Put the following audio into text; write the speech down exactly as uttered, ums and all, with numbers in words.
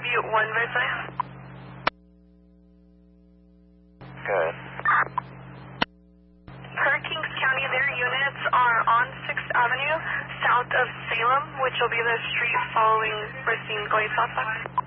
W one Versailles. Good. Per Kings County, their units are on sixth Avenue, south of Salem, which will be the street following Racine Glade Southwest.